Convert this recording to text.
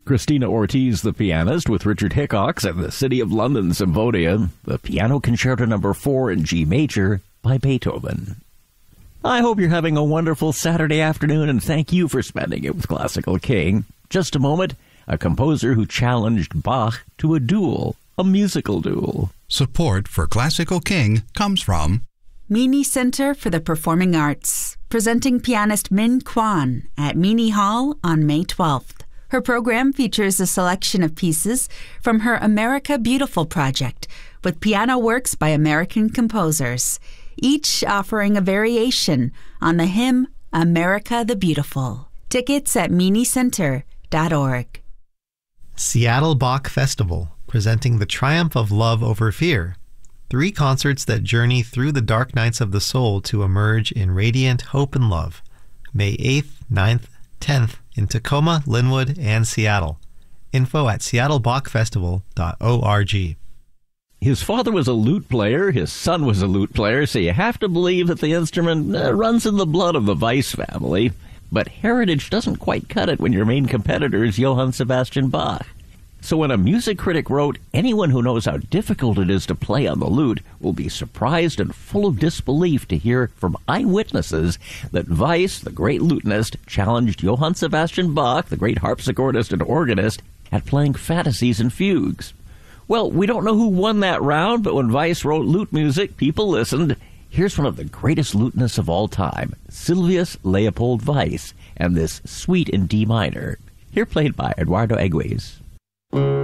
Christina Ortiz, the pianist, with Richard Hickox and the City of London Symphonia, the Piano Concerto No. 4 in G Major by Beethoven. I hope you're having a wonderful Saturday afternoon, and thank you for spending it with Classical King. Just a moment, a composer who challenged Bach to a duel, a musical duel. Support for Classical King comes from Meany Center for the Performing Arts, presenting pianist Min Kwan at Meany Hall on May 12th. Her program features a selection of pieces from her America Beautiful project, with piano works by American composers, each offering a variation on the hymn America the Beautiful. Tickets at meanycenter.org. Seattle Bach Festival, presenting The Triumph of Love Over Fear. 3 concerts that journey through the dark nights of the soul to emerge in radiant hope and love. May 8th, 9th, 10th in Tacoma, Linwood, and Seattle. Info at seattlebachfestival.org. His father was a lute player, his son was a lute player, so you have to believe that the instrument runs in the blood of the Weiss family. But heritage doesn't quite cut it when your main competitor is Johann Sebastian Bach. So when a music critic wrote, anyone who knows how difficult it is to play on the lute will be surprised and full of disbelief to hear from eyewitnesses that Weiss, the great lutenist, challenged Johann Sebastian Bach, the great harpsichordist and organist, at playing fantasies and fugues. Well, we don't know who won that round, but when Weiss wrote lute music, people listened. Here's one of the greatest lutenists of all time, Sylvius Leopold Weiss, and this Suite in D minor, here played by Eduardo Egues.